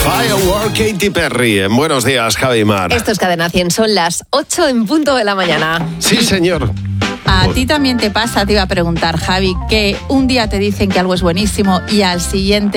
Firework, Katy Perry. Buenos días, Javi Mar. Esto es Cadena 100, son las 8 en punto de la mañana. Sí, señor. A ti también te pasa, te iba a preguntar, Javi, que un día te dicen que algo es buenísimo y al siguiente